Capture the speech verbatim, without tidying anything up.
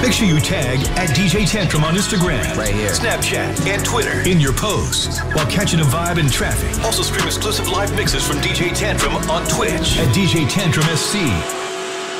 Make sure you tag at D J Tantrum on Instagram, right here, Snapchat, and Twitter in your posts while catching a vibe in traffic. Also stream exclusive live mixes from D J Tantrum on Twitch at D J Tantrum S C.